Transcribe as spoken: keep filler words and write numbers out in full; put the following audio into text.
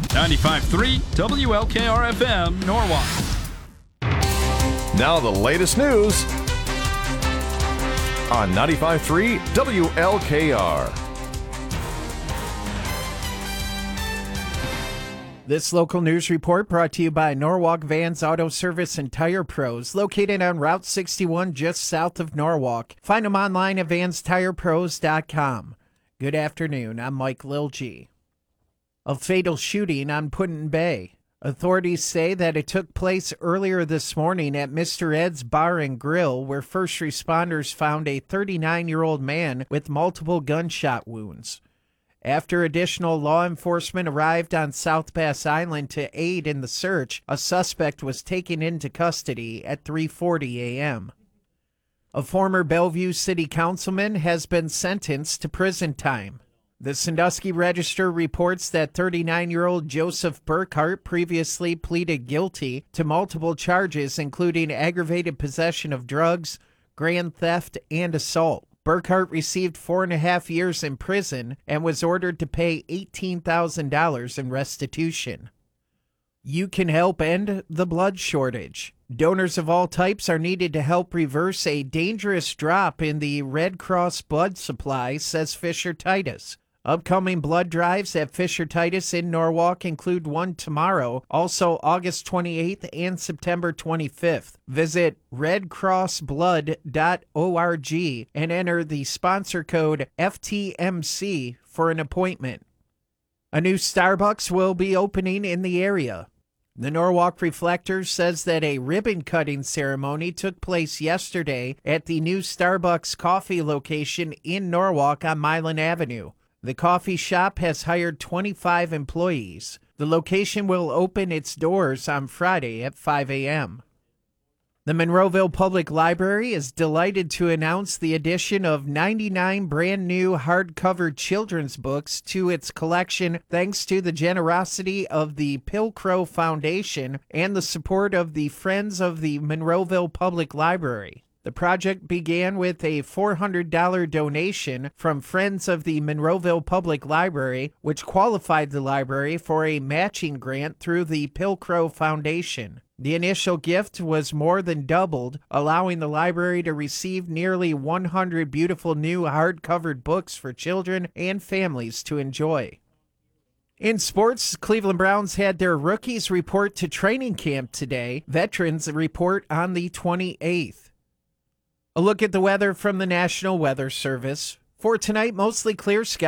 ninety-five point three W L K R F M, Norwalk. Now the latest news on ninety-five point three W L K R. This local news report brought to you by Norwalk Vans Auto Service and Tire Pros, located on Route sixty-one just south of Norwalk. Find them online at vans tire pros dot com. Good afternoon, I'm Mike Lilgy. A fatal shooting on Put-in Bay. Authorities say that it took place earlier this morning at Mister Ed's Bar and Grill, where first responders found a thirty-nine-year-old man with multiple gunshot wounds. After additional law enforcement arrived on South Bass Island to aid in the search, a suspect was taken into custody at three forty a.m. A former Bellevue City Councilman has been sentenced to prison time. The Sandusky Register reports that thirty-nine-year-old Joseph Burkhart previously pleaded guilty to multiple charges, including aggravated possession of drugs, grand theft, and assault. Burkhart received four and a half years in prison and was ordered to pay eighteen thousand dollars in restitution. You can help end the blood shortage. Donors of all types are needed to help reverse a dangerous drop in the Red Cross blood supply, says Fisher Titus. Upcoming blood drives at Fisher Titus in Norwalk include one tomorrow, also August twenty-eighth and September twenty-fifth. Visit red cross blood dot org and enter the sponsor code F T M C for an appointment. A new Starbucks will be opening in the area. The Norwalk Reflector says that a ribbon-cutting ceremony took place yesterday at the new Starbucks coffee location in Norwalk on Milan Avenue. The coffee shop has hired twenty-five employees. The location will open its doors on Friday at five a.m. The Monroeville Public Library is delighted to announce the addition of ninety-nine brand new hardcover children's books to its collection thanks to the generosity of the Pilcrow Foundation and the support of the Friends of the Monroeville Public Library. The project began with a four hundred dollars donation from Friends of the Monroeville Public Library, which qualified the library for a matching grant through the Pilcrow Foundation. The initial gift was more than doubled, allowing the library to receive nearly one hundred beautiful new hard-covered books for children and families to enjoy. In sports, Cleveland Browns had their rookies report to training camp today. Veterans report on the twenty-eighth. A look at the weather from the National Weather Service. For tonight, mostly clear skies.